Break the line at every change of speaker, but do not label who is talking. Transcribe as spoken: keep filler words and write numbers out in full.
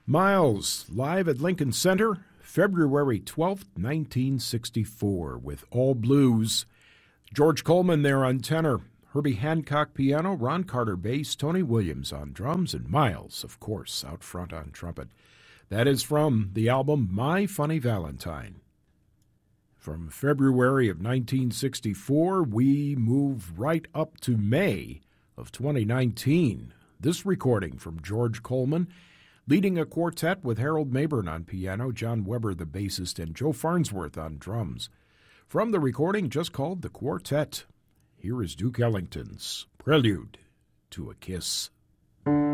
Miles, live at Lincoln Center, February twelfth, nineteen sixty-four, with All Blues. George Coleman there on tenor, Herbie Hancock piano, Ron Carter bass, Tony Williams on drums, and Miles, of course, out front on trumpet. That is from the album My Funny Valentine. From February of nineteen sixty-four, we move right up to May of twenty nineteen. This recording from George Coleman, leading a quartet with Harold Mabern on piano, John Weber the bassist, and Joe Farnsworth on drums. From the recording just called The Quartet, here is Duke Ellington's Prelude to a Kiss.